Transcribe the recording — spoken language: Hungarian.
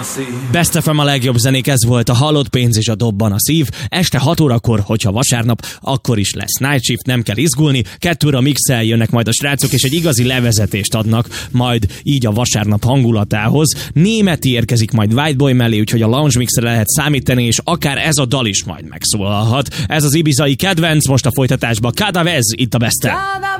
Best FM a legjobb zenék, ez volt a Hallott pénz és a dobban a szív. Este 6 órakor, hogyha vasárnap, akkor is lesz Night Shift, nem kell izgulni. 2-ra mixel jönnek majd a srácok, és egy igazi levezetést adnak majd így a vasárnap hangulatához. Németi érkezik majd Whiteboy mellé, úgyhogy a Lounge Mixre lehet számítani, és akár ez a dal is majd megszólalhat. Ez az ibizai kedvenc, most a folytatásban Kadavez, itt a Best FM.